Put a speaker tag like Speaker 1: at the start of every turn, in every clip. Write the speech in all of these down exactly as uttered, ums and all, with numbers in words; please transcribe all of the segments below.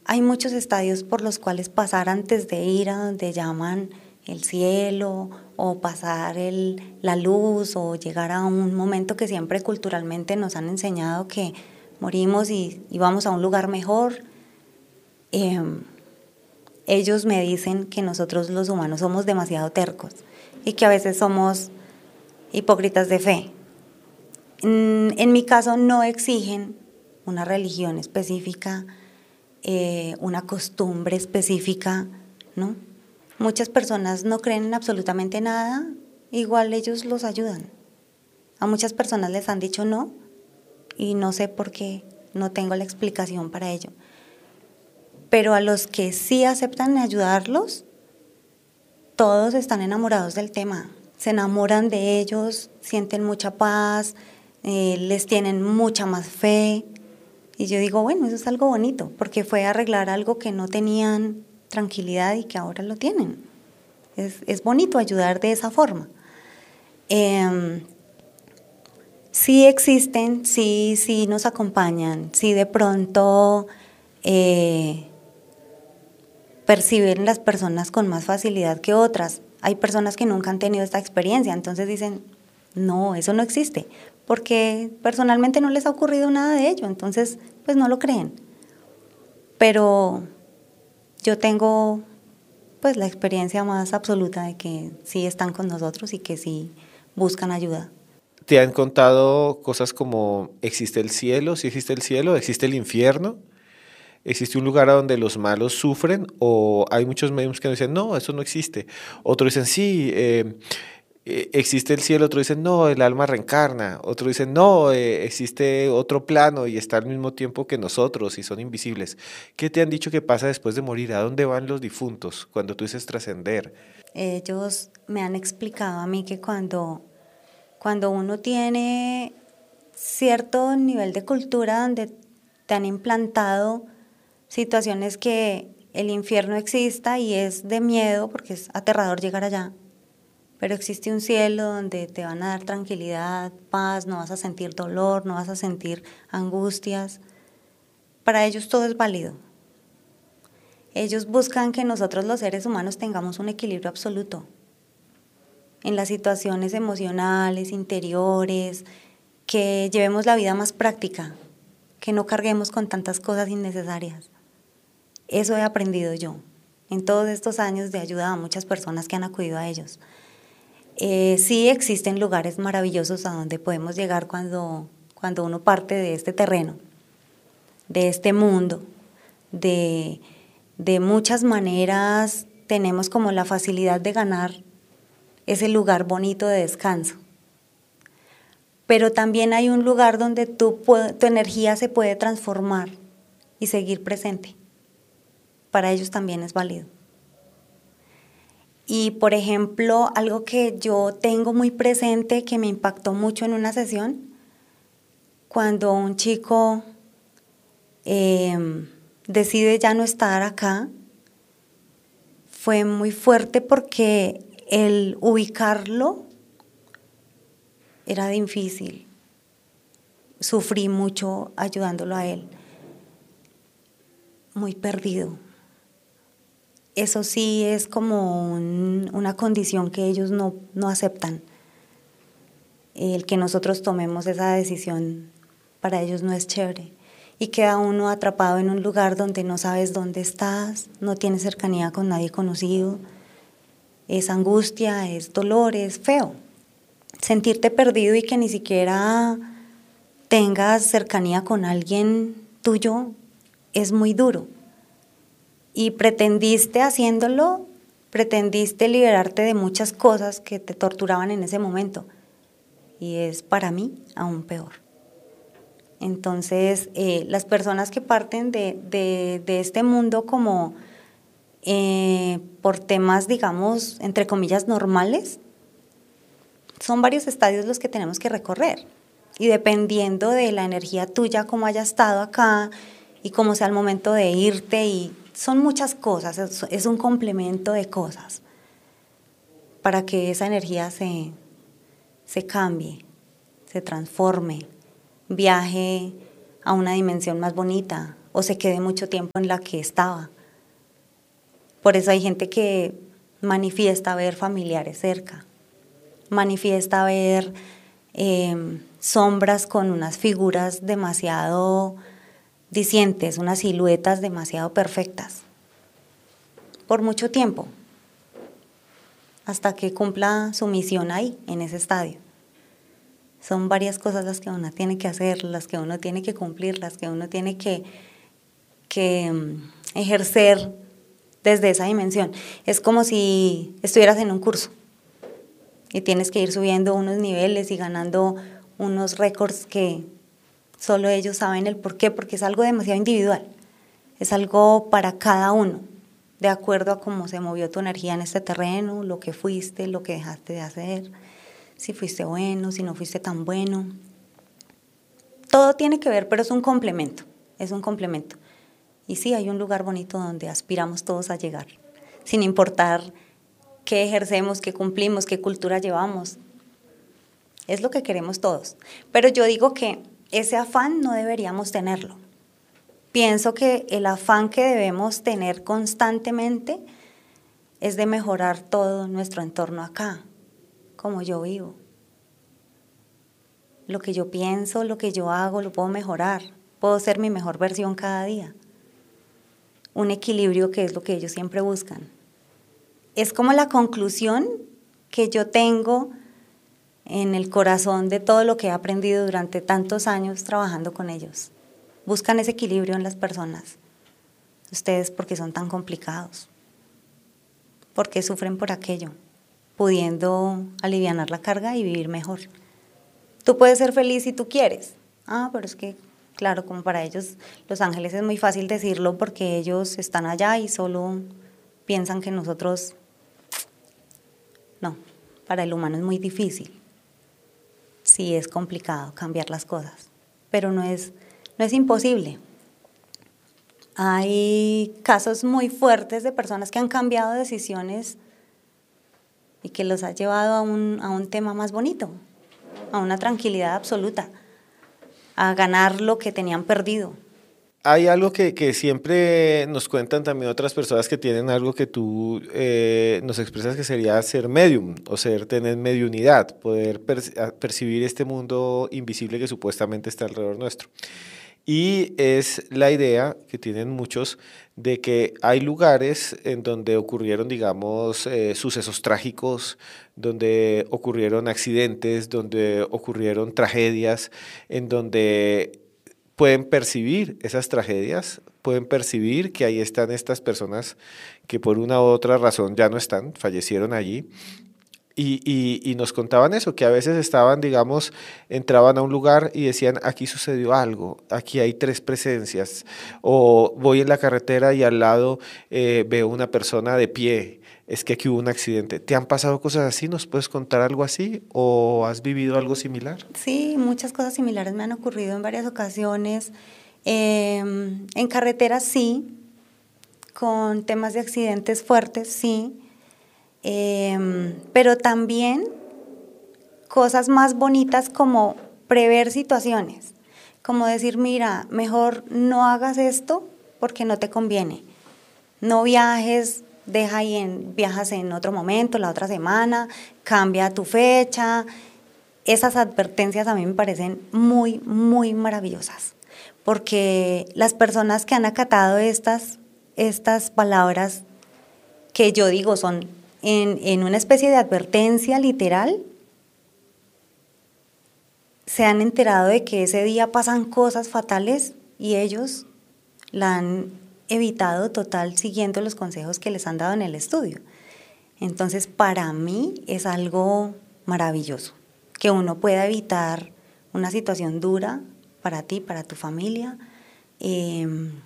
Speaker 1: hay muchos estadios por los cuales pasar antes de ir a donde llaman el cielo o pasar el, la luz o llegar a un momento que siempre culturalmente nos han enseñado que morimos y, y vamos a un lugar mejor. Eh, ellos me dicen que nosotros los humanos somos demasiado tercos y que a veces somos hipócritas de fe. En, en mi caso no exigen una religión específica, eh, una costumbre específica, ¿no? Muchas personas no creen en absolutamente nada, igual ellos los ayudan. A muchas personas les han dicho no y no sé por qué, no tengo la explicación para ello. Pero a los que sí aceptan ayudarlos, todos están enamorados del tema, se enamoran de ellos, sienten mucha paz, eh, les tienen mucha más fe. Y yo digo, bueno, eso es algo bonito, porque fue arreglar algo que no tenían tranquilidad y que ahora lo tienen. Es, es bonito ayudar de esa forma. Eh, sí existen, sí, sí nos acompañan, sí de pronto eh, perciben las personas con más facilidad que otras. Hay personas que nunca han tenido esta experiencia, entonces dicen, no, eso no existe, porque personalmente no les ha ocurrido nada de ello, entonces pues no lo creen. Pero yo tengo pues la experiencia más absoluta de que sí están con nosotros y que sí buscan ayuda.
Speaker 2: ¿Te han contado cosas como existe el cielo, si existe el cielo, existe el infierno? ¿Existe un lugar a donde los malos sufren? ¿O hay muchos mediums que nos dicen, no, eso no existe? Otros dicen, sí, eh, eh, existe el cielo. Otros dicen, no, el alma reencarna. Otros dicen, no, eh, existe otro plano y está al mismo tiempo que nosotros y son invisibles. ¿Qué te han dicho que pasa después de morir? ¿A dónde van los difuntos cuando tú dices trascender?
Speaker 1: Ellos me han explicado a mí que cuando, cuando uno tiene cierto nivel de cultura donde te han implantado situaciones que el infierno exista y es de miedo porque es aterrador llegar allá, pero existe un cielo donde te van a dar tranquilidad, paz, no vas a sentir dolor, no vas a sentir angustias. Para ellos todo es válido. Ellos buscan que nosotros los seres humanos tengamos un equilibrio absoluto en las situaciones emocionales, interiores, que llevemos la vida más práctica, que no carguemos con tantas cosas innecesarias. Eso he aprendido yo en todos estos años de ayuda a muchas personas que han acudido a ellos. Eh, sí existen lugares maravillosos a donde podemos llegar cuando, cuando uno parte de este terreno, de este mundo, de, de muchas maneras tenemos como la facilidad de ganar ese lugar bonito de descanso. Pero también hay un lugar donde tu, tu energía se puede transformar y seguir presente. Para ellos también es válido. Y, por ejemplo, algo que yo tengo muy presente, que me impactó mucho en una sesión, cuando un chico eh, decide ya no estar acá, fue muy fuerte porque el ubicarlo era difícil. Sufrí mucho ayudándolo a él, muy perdido. Eso sí es como un, una condición que ellos no, no aceptan. El que nosotros tomemos esa decisión para ellos no es chévere. Y queda uno atrapado en un lugar donde no sabes dónde estás, no tienes cercanía con nadie conocido. Es angustia, es dolor, es feo. Sentirte perdido y que ni siquiera tengas cercanía con alguien tuyo es muy duro. Y pretendiste haciéndolo, pretendiste liberarte de muchas cosas que te torturaban en ese momento. Y es para mí aún peor. Entonces, eh, las personas que parten de, de, de este mundo como eh, por temas, digamos, entre comillas, normales, son varios estadios los que tenemos que recorrer. Y dependiendo de la energía tuya, cómo haya estado acá y cómo sea el momento de irte y son muchas cosas, es un complemento de cosas para que esa energía se, se cambie, se transforme, viaje a una dimensión más bonita, o se quede mucho tiempo en la que estaba. Por eso hay gente que manifiesta ver familiares cerca, manifiesta ver eh, sombras con unas figuras demasiado dicientes, unas siluetas demasiado perfectas, por mucho tiempo, hasta que cumpla su misión ahí, en ese estadio. Son varias cosas las que uno tiene que hacer, las que uno tiene que cumplir, las que uno tiene que, que um, ejercer desde esa dimensión. Es como si estuvieras en un curso y tienes que ir subiendo unos niveles y ganando unos récords que solo ellos saben el por qué, porque es algo demasiado individual, es algo para cada uno, de acuerdo a cómo se movió tu energía en este terreno, lo que fuiste, lo que dejaste de hacer, si fuiste bueno, si no fuiste tan bueno. Todo tiene que ver, pero es un complemento, es un complemento. Y sí, hay un lugar bonito donde aspiramos todos a llegar, sin importar qué ejercemos, qué cumplimos, qué cultura llevamos. Es lo que queremos todos. Pero yo digo que ese afán no deberíamos tenerlo. Pienso que el afán que debemos tener constantemente es de mejorar todo nuestro entorno acá, como yo vivo. Lo que yo pienso, lo que yo hago, lo puedo mejorar. Puedo ser mi mejor versión cada día. Un equilibrio que es lo que ellos siempre buscan. Es como la conclusión que yo tengo en el corazón de todo lo que he aprendido durante tantos años trabajando con ellos. Buscan ese equilibrio en las personas. Ustedes, ¿por qué son tan complicados? ¿Por qué sufren por aquello? Pudiendo alivianar la carga y vivir mejor. Tú puedes ser feliz si tú quieres. Ah, pero es que, claro, como para ellos, los ángeles es muy fácil decirlo porque ellos están allá y solo piensan que nosotros... No, para el humano es muy difícil. Sí, es complicado cambiar las cosas, pero no es, no es imposible. Hay casos muy fuertes de personas que han cambiado decisiones y que los ha llevado a un, a un tema más bonito, a una tranquilidad absoluta, a ganar lo que tenían perdido.
Speaker 2: Hay algo que, que siempre nos cuentan también otras personas que tienen algo que tú eh, nos expresas que sería ser medium o ser, tener mediunidad, poder per- percibir este mundo invisible que supuestamente está alrededor nuestro. Y es la idea que tienen muchos de que hay lugares en donde ocurrieron, digamos, eh, sucesos trágicos, donde ocurrieron accidentes, donde ocurrieron tragedias, en donde pueden percibir esas tragedias, pueden percibir que ahí están estas personas que por una u otra razón ya no están, fallecieron allí. Y, y, y nos contaban eso, que a veces estaban, digamos, entraban a un lugar y decían, aquí sucedió algo, aquí hay tres presencias, o voy en la carretera y al lado eh, veo una persona de pie, es que aquí hubo un accidente. ¿Te han pasado cosas así? ¿Nos puedes contar algo así? ¿O has vivido algo similar?
Speaker 1: Sí, muchas cosas similares me han ocurrido en varias ocasiones. Eh, en carreteras sí, con temas de accidentes fuertes sí. Eh, pero también cosas más bonitas como prever situaciones, como decir, mira, mejor no hagas esto porque no te conviene, no viajes, deja ahí en, viajas en otro momento, la otra semana, cambia tu fecha. Esas advertencias a mí me parecen muy, muy maravillosas, porque las personas que han acatado estas, estas palabras que yo digo son En, en una especie de advertencia literal, se han enterado de que ese día pasan cosas fatales y ellos la han evitado total siguiendo los consejos que les han dado en el estudio. Entonces, para mí es algo maravilloso, que uno pueda evitar una situación dura para ti, para tu familia, eh,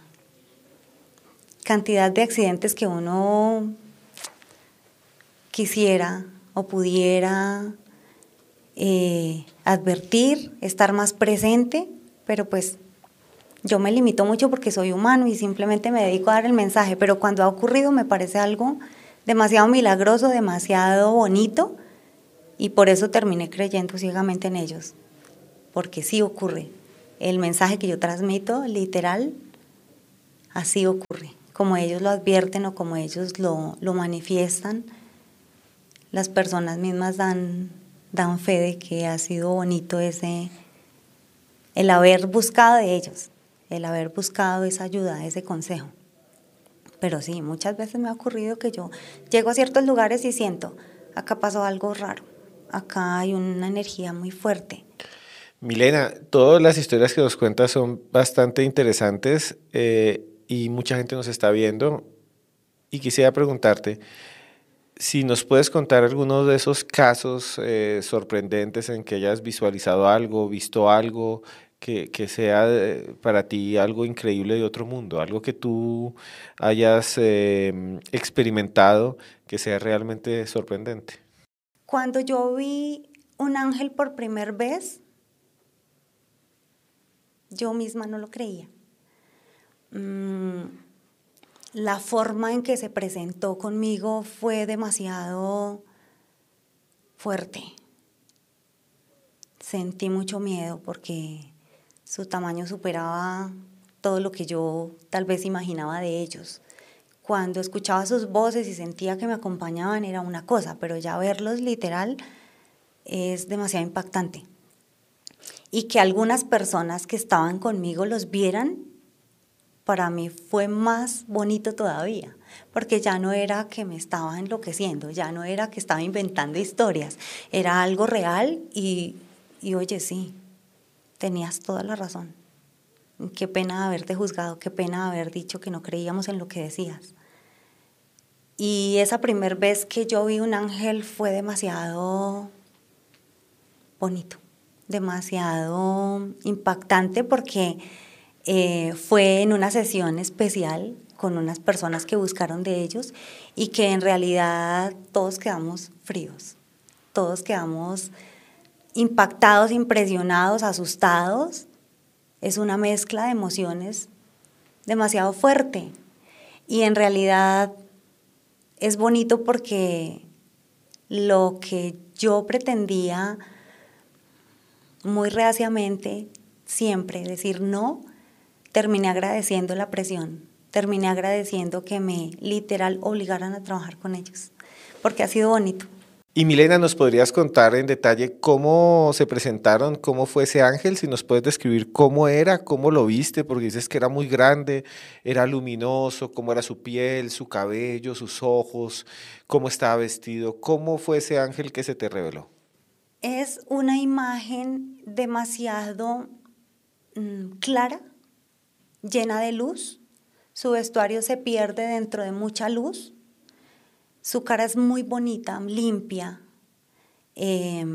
Speaker 1: cantidad de accidentes que uno quisiera o pudiera eh, advertir, estar más presente, pero pues yo me limito mucho porque soy humano y simplemente me dedico a dar el mensaje, pero cuando ha ocurrido me parece algo demasiado milagroso, demasiado bonito y por eso terminé creyendo ciegamente en ellos, porque sí ocurre. El mensaje que yo transmito, literal, así ocurre. Como ellos lo advierten o como ellos lo, lo manifiestan, las personas mismas dan, dan fe de que ha sido bonito ese, el haber buscado de ellos, el haber buscado esa ayuda, ese consejo. Pero sí, muchas veces me ha ocurrido que yo llego a ciertos lugares y siento, acá pasó algo raro, acá hay una energía muy fuerte.
Speaker 2: Milena, todas las historias que nos cuentas son bastante interesantes eh, y mucha gente nos está viendo y quisiera preguntarte si nos puedes contar algunos de esos casos eh, sorprendentes en que hayas visualizado algo, visto algo que, que sea eh, para ti algo increíble de otro mundo, algo que tú hayas eh, experimentado que sea realmente sorprendente.
Speaker 1: Cuando yo vi un ángel por primera vez, yo misma no lo creía. Mm, la forma en que se presentó conmigo fue demasiado fuerte. Sentí mucho miedo porque su tamaño superaba todo lo que yo tal vez imaginaba de ellos. Cuando escuchaba sus voces y sentía que me acompañaban era una cosa, pero ya verlos literal es demasiado impactante. Y que algunas personas que estaban conmigo los vieran, para mí fue más bonito todavía, porque ya no era que me estaba enloqueciendo, ya no era que estaba inventando historias, era algo real y, y oye, sí, tenías toda la razón. Qué pena haberte juzgado, qué pena haber dicho que no creíamos en lo que decías. Y esa primera vez que yo vi un ángel fue demasiado bonito, demasiado impactante porque eh, fue en una sesión especial con unas personas que buscaron de ellos y que en realidad todos quedamos fríos, todos quedamos impactados, impresionados, asustados. Es una mezcla de emociones demasiado fuerte y en realidad es bonito porque lo que yo pretendía muy reaciamente siempre decir no, terminé agradeciendo la presión, terminé agradeciendo que me literal obligaran a trabajar con ellos, porque ha sido bonito.
Speaker 2: Y Milena, ¿nos podrías contar en detalle cómo se presentaron, cómo fue ese ángel? Si nos puedes describir cómo era, cómo lo viste, porque dices que era muy grande, era luminoso, cómo era su piel, su cabello, sus ojos, cómo estaba vestido, cómo fue ese ángel que se te reveló.
Speaker 1: Es una imagen demasiado mm, clara, llena de luz. Su vestuario se pierde dentro de mucha luz. Su cara es muy bonita, limpia. Eh,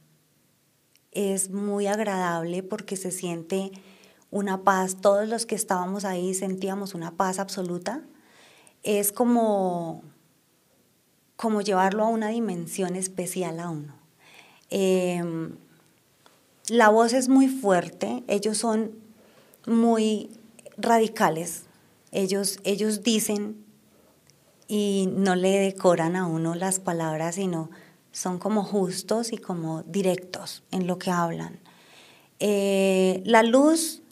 Speaker 1: es muy agradable porque se siente una paz. Todos los que estábamos ahí sentíamos una paz absoluta. Es como, como llevarlo a una dimensión especial a uno. Eh, la voz es muy fuerte, ellos son muy radicales, ellos, ellos dicen y no le decoran a uno las palabras, sino son como justos y como directos en lo que hablan. Eh, la luz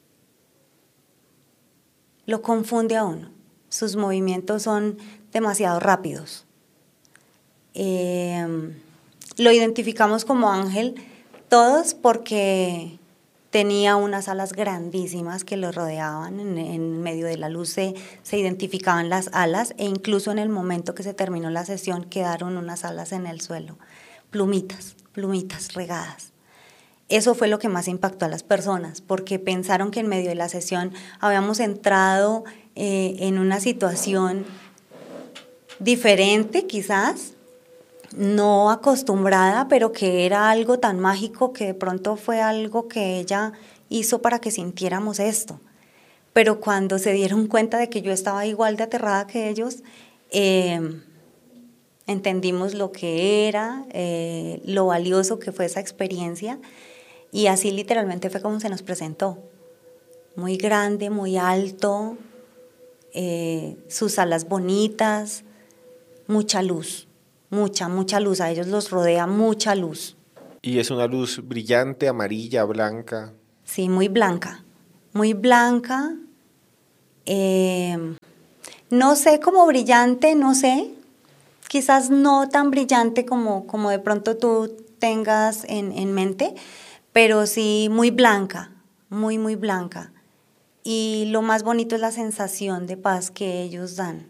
Speaker 1: lo confunde a uno, sus movimientos son demasiado rápidos. Eh, lo identificamos como ángel todos porque tenía unas alas grandísimas que lo rodeaban, en, en medio de la luz se, se identificaban las alas e incluso en el momento que se terminó la sesión quedaron unas alas en el suelo, plumitas, plumitas regadas. Eso fue lo que más impactó a las personas, porque pensaron que en medio de la sesión habíamos entrado eh, en una situación diferente quizás, no acostumbrada, pero que era algo tan mágico que de pronto fue algo que ella hizo para que sintiéramos esto. Pero cuando se dieron cuenta de que yo estaba igual de aterrada que ellos, eh, entendimos lo que era, eh, lo valioso que fue esa experiencia, y así literalmente fue como se nos presentó. Muy grande, muy alto, eh, sus alas bonitas, mucha luz. Mucha, mucha luz, a ellos los rodea mucha luz.
Speaker 2: Y es una luz brillante, amarilla, blanca.
Speaker 1: Sí, muy blanca, muy blanca, Eh, no sé, como brillante, no sé, quizás no tan brillante como, como de pronto tú tengas en, en mente, pero sí muy blanca, muy, muy blanca. Y lo más bonito es la sensación de paz que ellos dan.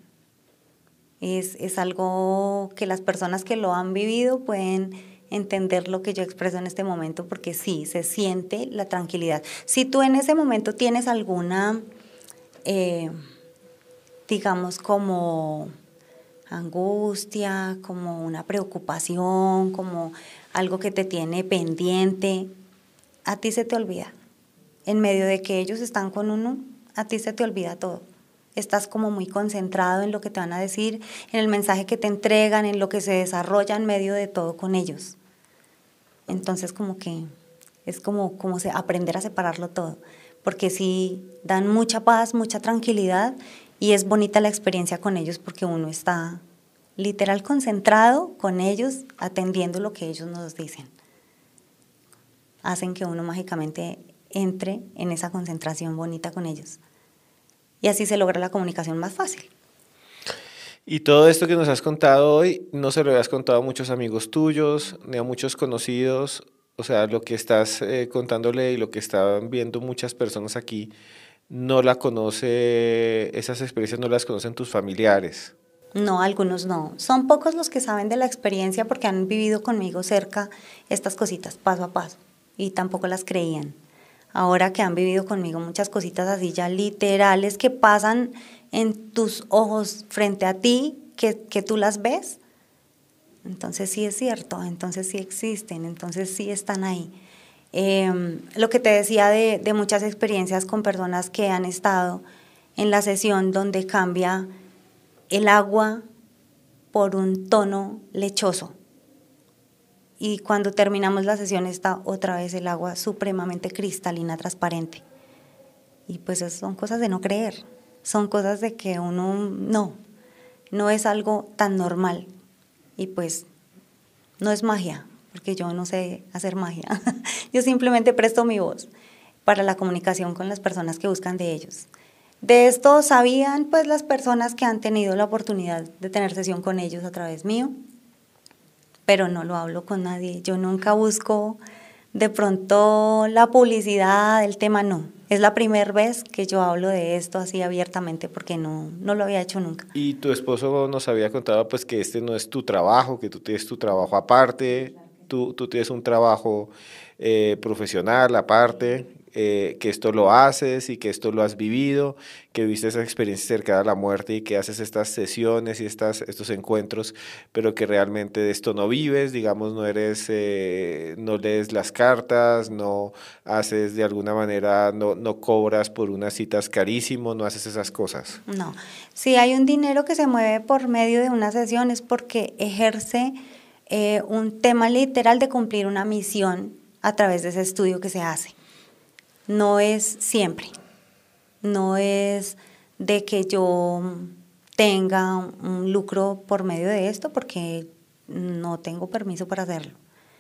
Speaker 1: Es, es algo que las personas que lo han vivido pueden entender lo que yo expreso en este momento, porque sí, se siente la tranquilidad. Si tú en ese momento tienes alguna, eh, digamos, como angustia, como una preocupación, como algo que te tiene pendiente, a ti se te olvida. En medio de que ellos están con uno, a ti se te olvida todo. Estás como muy concentrado en lo que te van a decir, en el mensaje que te entregan, en lo que se desarrolla en medio de todo con ellos. Entonces como que es como, como se, aprender a separarlo todo, porque sí dan mucha paz, mucha tranquilidad y es bonita la experiencia con ellos porque uno está literal concentrado con ellos, atendiendo lo que ellos nos dicen. Hacen que uno mágicamente entre en esa concentración bonita con ellos. Y así se logra la comunicación más fácil.
Speaker 2: Y todo esto que nos has contado hoy, no se lo habías contado a muchos amigos tuyos, ni a muchos conocidos. O sea, lo que estás eh, contándole y lo que están viendo muchas personas aquí, no la conoce, esas experiencias no las conocen tus familiares.
Speaker 1: No, algunos no. Son pocos los que saben de la experiencia porque han vivido conmigo cerca estas cositas, paso a paso, y tampoco las creían. Ahora que han vivido conmigo muchas cositas así ya literales que pasan en tus ojos frente a ti, que, que tú las ves, entonces sí es cierto, entonces sí existen, entonces sí están ahí. Eh, lo que te decía de, de muchas experiencias con personas que han estado en la sesión donde cambia el agua por un tono lechoso. Y cuando terminamos la sesión está otra vez el agua supremamente cristalina, transparente. Y pues esas son cosas de no creer, son cosas de que uno no, no es algo tan normal. Y pues no es magia, porque yo no sé hacer magia. Yo simplemente presto mi voz para la comunicación con las personas que buscan de ellos. De esto sabían pues las personas que han tenido la oportunidad de tener sesión con ellos a través mío, pero no lo hablo con nadie. Yo nunca busco de pronto la publicidad del tema, no. Es la primera vez que yo hablo de esto así abiertamente porque no, no lo había hecho nunca.
Speaker 2: Y tu esposo nos había contado pues que este no es tu trabajo, que tú tienes tu trabajo aparte, tú, tú tienes un trabajo eh, profesional aparte, eh, que esto lo haces y que esto lo has vivido, que viste esa experiencia cercana a la muerte y que haces estas sesiones y estas, estos encuentros, pero que realmente de esto no vives, digamos, no eres, eh, no lees las cartas, no haces de alguna manera, no, no cobras por unas citas carísimo, no haces esas cosas.
Speaker 1: No, si hay un dinero que se mueve por medio de una sesión es porque ejerce eh, un tema literal de cumplir una misión a través de ese estudio que se hace. No es siempre, no es de que yo tenga un lucro por medio de esto porque no tengo permiso para hacerlo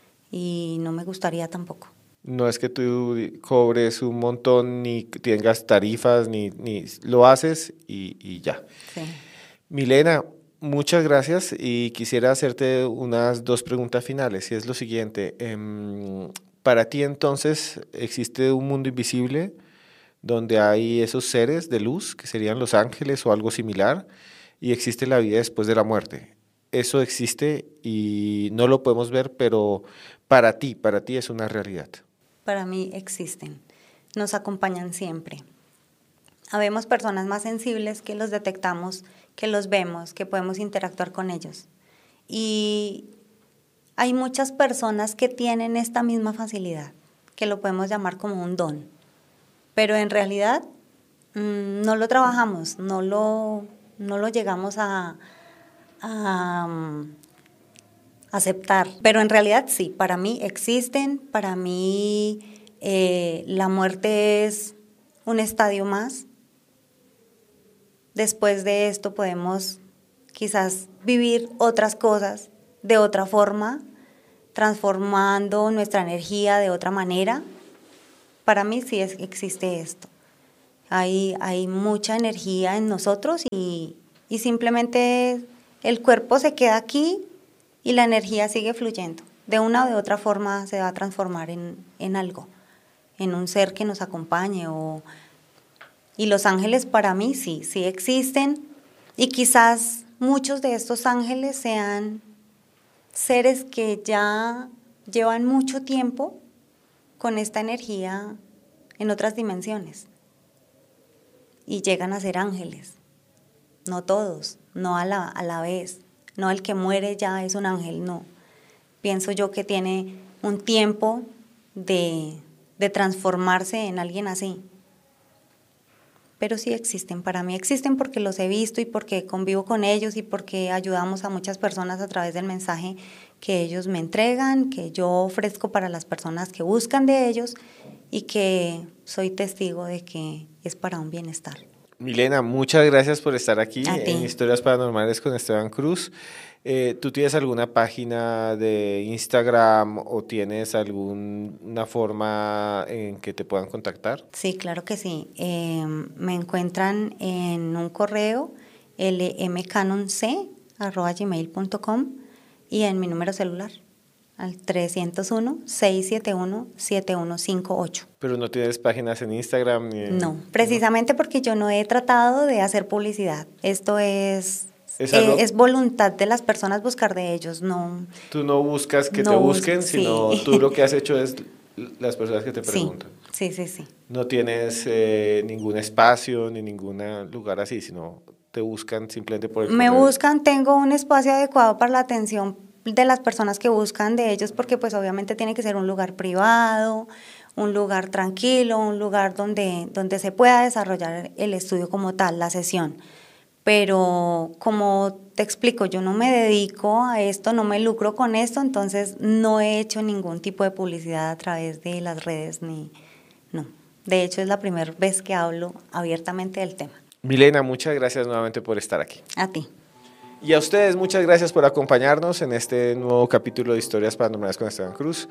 Speaker 1: y no me gustaría tampoco.
Speaker 2: No es que tú cobres un montón, ni tengas tarifas, ni, ni lo haces y, y ya.
Speaker 1: Sí.
Speaker 2: Milena, muchas gracias y quisiera hacerte unas dos preguntas finales. Y es lo siguiente, eh, para ti entonces existe un mundo invisible donde hay esos seres de luz, que serían los ángeles o algo similar, y existe la vida después de la muerte. Eso existe y no lo podemos ver, pero para ti, para ti es una realidad.
Speaker 1: Para mí existen, nos acompañan siempre. Habemos personas más sensibles que los detectamos, que los vemos, que podemos interactuar con ellos. Y hay muchas personas que tienen esta misma facilidad, que lo podemos llamar como un don. Pero en realidad mmm, no lo trabajamos, no lo, no lo llegamos a, a um, aceptar. Pero en realidad sí, para mí existen, para mí eh, la muerte es un estadio más. Después de esto podemos quizás vivir otras cosas de otra forma, transformando nuestra energía de otra manera. Para mí sí es, existe esto. Hay, hay mucha energía en nosotros y, y simplemente el cuerpo se queda aquí y la energía sigue fluyendo. De una o de otra forma se va a transformar en, en algo, en un ser que nos acompañe. O, y los ángeles para mí sí, sí existen, y quizás muchos de estos ángeles sean seres que ya llevan mucho tiempo con esta energía en otras dimensiones y llegan a ser ángeles. No todos, no a la, a la vez, no el que muere ya es un ángel, no. Pienso yo que tiene un tiempo de, de transformarse en alguien así. Pero sí existen, para mí existen porque los he visto y porque convivo con ellos y porque ayudamos a muchas personas a través del mensaje que ellos me entregan, que yo ofrezco para las personas que buscan de ellos y que soy testigo de que es para un bienestar.
Speaker 2: Milena, muchas gracias por estar aquí
Speaker 1: A ti.
Speaker 2: en Historias Paranormales con Esteban Cruz. Eh, ¿Tú tienes alguna página de Instagram o tienes alguna forma en que te puedan contactar?
Speaker 1: Sí, claro que sí. Eh, me encuentran en un correo l m canon c arroba gmail punto com y en mi número celular al tres cero uno, seis siete uno, siete uno cinco ocho.
Speaker 2: Pero no tienes páginas en Instagram ni en...
Speaker 1: No, precisamente porque yo no he tratado de hacer publicidad. Esto es...
Speaker 2: ¿Es,
Speaker 1: eh, es voluntad de las personas buscar de ellos, no.
Speaker 2: Tú no buscas que
Speaker 1: no
Speaker 2: te busquen,
Speaker 1: busco,
Speaker 2: sino
Speaker 1: sí.
Speaker 2: tú lo que has hecho es las personas que te preguntan.
Speaker 1: Sí, sí, sí. sí.
Speaker 2: No tienes eh, ningún espacio ni ningún lugar así, sino te buscan simplemente por el
Speaker 1: Me
Speaker 2: correo.
Speaker 1: buscan, tengo un espacio adecuado para la atención de las personas que buscan de ellos, porque pues obviamente tiene que ser un lugar privado, un lugar tranquilo, un lugar donde, donde se pueda desarrollar el estudio como tal, la sesión. Pero como te explico, yo no me dedico a esto, no me lucro con esto, entonces no he hecho ningún tipo de publicidad a través de las redes, ni no. De hecho, es la primera vez que hablo abiertamente del tema.
Speaker 2: Milena, muchas gracias nuevamente por estar aquí.
Speaker 1: A ti.
Speaker 2: Y a ustedes, muchas gracias por acompañarnos en este nuevo capítulo de Historias Paranormales con Esteban Cruz.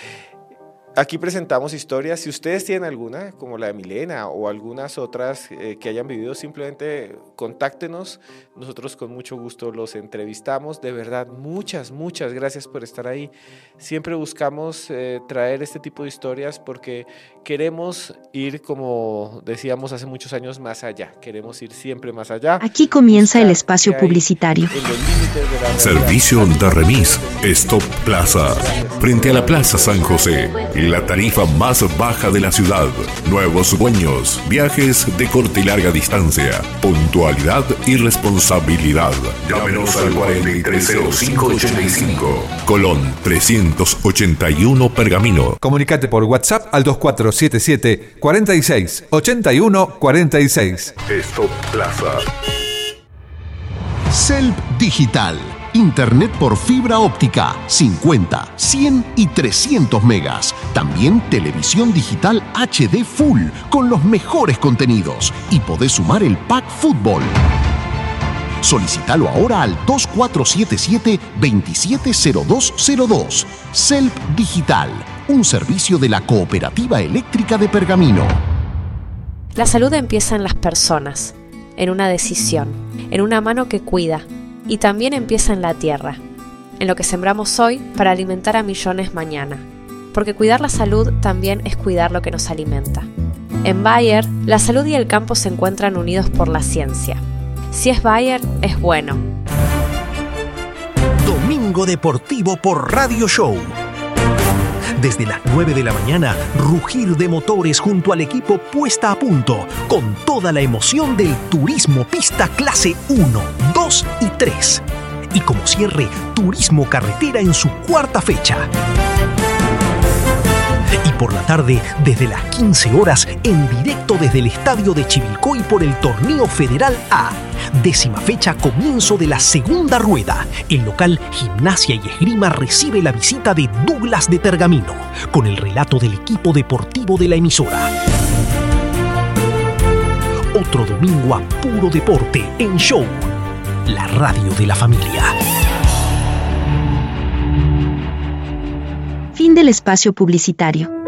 Speaker 2: Aquí presentamos historias. Si ustedes tienen alguna, como la de Milena o algunas otras eh, que hayan vivido, simplemente contáctenos. Nosotros con mucho gusto los entrevistamos. De verdad, muchas, muchas gracias por estar ahí. Siempre buscamos eh, traer este tipo de historias porque queremos ir, como decíamos hace muchos años, más allá. Queremos ir siempre más allá.
Speaker 3: Aquí comienza el espacio publicitario.
Speaker 2: En los límites de la
Speaker 4: Servicio de remis Stop Plaza. Frente a la Plaza San José. La tarifa más baja de la ciudad. Nuevos dueños. Viajes de corta y larga distancia. Puntualidad y responsabilidad. Llámenos al cuarenta y tres cero cinco ochenta y cinco. Colón trescientos ochenta y uno Pergamino.
Speaker 5: Comunicate por WhatsApp al dos cuatro siete siete, cuarenta y seis, ochenta y uno, cuarenta y seis.
Speaker 4: Stop Plaza.
Speaker 6: Celp Digital. Internet por fibra óptica, cincuenta, cien y trescientos megas. También televisión digital H D Full, con los mejores contenidos. Y podés sumar el pack fútbol. Solicítalo ahora al dos cuatro siete siete, veintisiete cero dos cero dos. Celp Digital, un servicio de la Cooperativa Eléctrica de Pergamino.
Speaker 7: La salud empieza en las personas, en una decisión, en una mano que cuida. Y también empieza en la tierra, en lo que sembramos hoy para alimentar a millones mañana. Porque cuidar la salud también es cuidar lo que nos alimenta. En Bayer, la salud y el campo se encuentran unidos por la ciencia. Si es Bayer, es bueno.
Speaker 8: Domingo Deportivo por Radio Show. Desde las nueve de la mañana, rugir de motores junto al equipo Puesta a Punto, con toda la emoción del Turismo Pista Clase uno, dos y tres. Y como cierre, Turismo Carretera en su cuarta fecha. Y por la tarde, desde las quince horas, en directo desde el estadio de Chivilcoy por el Torneo Federal A. Décima fecha, comienzo de la segunda rueda. El local Gimnasia y Esgrima recibe la visita de Douglas de Pergamino, con el relato del equipo deportivo de la emisora. Otro domingo a puro deporte en Show, la radio de la familia.
Speaker 3: Fin del espacio publicitario.